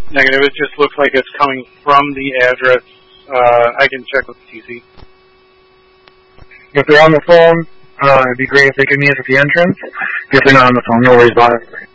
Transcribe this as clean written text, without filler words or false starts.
Negative. It just looks like it's coming from the address. I can check with TC. If they're on the phone, it'd be great if they could meet us at the entrance. If they're not on the phone, no worries about it.